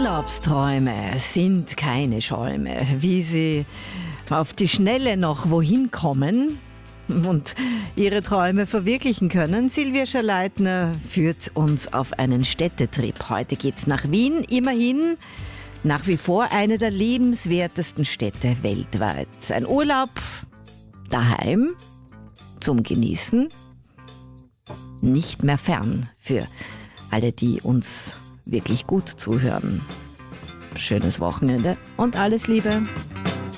Urlaubsträume sind keine Schäume, wie sie auf die Schnelle noch wohin kommen und ihre Träume verwirklichen können. Silvia Scherleitner führt uns auf einen Städtetrip. Heute geht's nach Wien, immerhin nach wie vor eine der lebenswertesten Städte weltweit. Ein Urlaub daheim zum Genießen, nicht mehr fern für alle, die uns wirklich gut zuhören. Schönes Wochenende und alles Liebe.